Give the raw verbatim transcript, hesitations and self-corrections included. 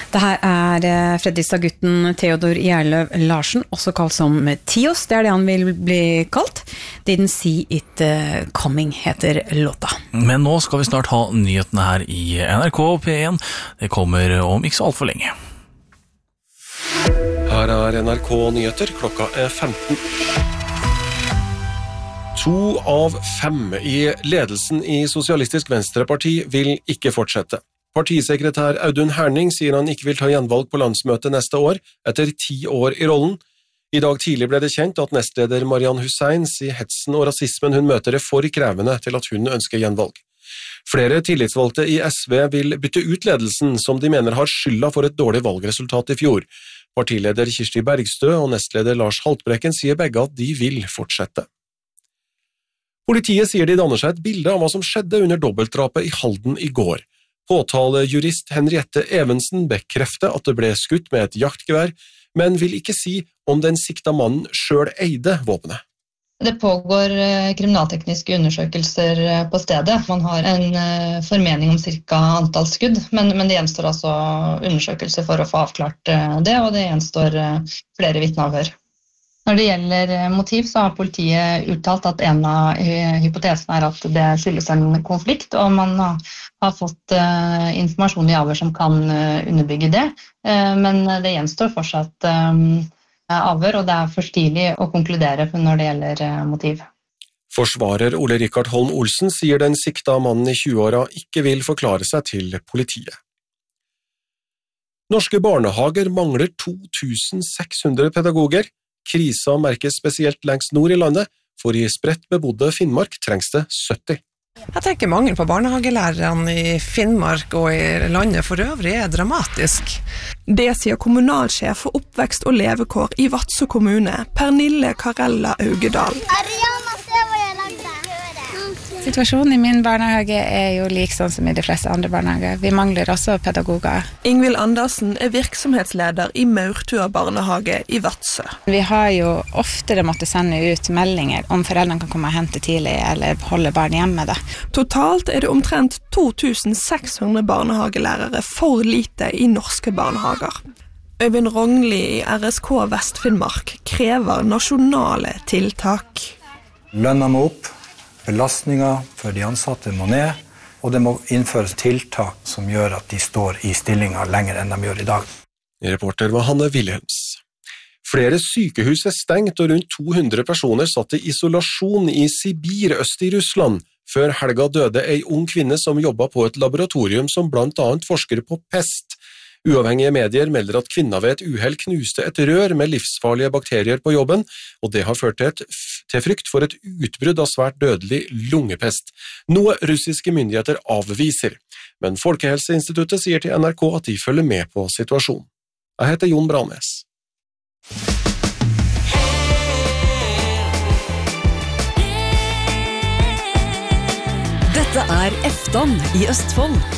Det her er Fredrikstad-gutten Theodor Gjerløv Larsen, også kalt som Tios, det er det han vil bli kalt. Didn't See It Coming heter låta. Men nå skal vi snart ha nyhetene her i N R K P en. Det kommer om ikke så alt for lenge. Her er N R K Nyheter, klokka er femten. To av fem i ledelsen i Sosialistisk Venstreparti vil ikke fortsette. Partisekretær Audun Herning sier han ikke vil ta gjenvalg på landsmøtet neste år, etter ti år i rollen. I dag tidlig ble det kjent at nestleder Marianne Hussein sier hetsen og rasismen hun møter er for krevende til at hun ønsker gjenvalg. Flere tillitsvalgte i S V vil bytte ut ledelsen, som de mener har skylda for et dårlig valgresultat i fjor. Partileder Kirsti Bergstø og nestleder Lars Haltbrekken sier begge at de vil fortsette. Politiet sier de danner seg et bilde av hva som skjedde under dobbeltdrapet i Halden i går. Påtalejurist Henriette Evensen bekrefter at det ble skutt med et jaktgevær, men vil ikke si om den sikta mannen selv eide våpenet. Det pågår kriminaltekniske undersøkelser på stedet. Man har en formening om cirka antall skudd, men, men det gjenstår altså undersøkelser for å få avklart det, og det gjenstår flere vitneavhør. Når det gjelder motiv, så har politiet uttalt at en av hypotesene er at det skyldes en konflikt, og man har fått uh, informasjon i avhør som kan uh, underbygge det. Uh, men det gjenstår fortsatt um, avhør, og det er for stilig å konkludere når det gjelder uh, motiv. Forsvarer Ole Rikard Holm Olsen sier den sikta mannen i tjue-åra ikke vil forklare seg til politiet. Norske barnehager mangler to tusen seks hundre pedagoger. Krisa merkes spesielt lengst nord i landet, for i spredt bebodde Finnmark trengs det sytti. Jeg tenker mangel på barnehagelærerne i Finnmark og i landet for øvrig er dramatisk. Det sier kommunalsjef for oppvekst og levekår i Vadsø kommune, Pernille Karella Augedal. Situasjonen i min barnehage er jo lik sånn som i de fleste andre barnehager. Vi mangler også pedagoger. Ingvild Andersen er virksomhetsleder i Maurtua barnehage i Vadsø. Vi har jo oftere måttet sende ut meldinger om foreldrene kan komme og hente tidlig eller holde barn hjemme. Da. Totalt er det omtrent to tusen seks hundre barnehagelærere for lite i norske barnehager. Øyvind Rongli i R S K Vest-Finnmark krever nasjonale tiltak. Lønna må opp. Belastninger for de ansatte må ned, og det må innføres tiltak som gjør at de står i stillinger lenger enn de gjør i dag. Reporter var Hanne Wilhelms. Flere sykehus er stengt, og rundt to hundre personer satt i isolasjon i Sibir øst i Russland. Før helga døde ei ung kvinne som jobbet på et laboratorium som blant annet forsker på pest. Uavhengige medier melder at kvinna ved et uhell knuste et rør med livsfarlige bakterier på jobben, og det har ført til, et, til frykt for et utbrudd av svært dødelig lungepest, noe russiske myndigheter avviser. Men Folkehelseinstituttet sier til N R K at de følger med på situasjonen. Jeg heter Jon Brannes. Dette er Efton i Østfold.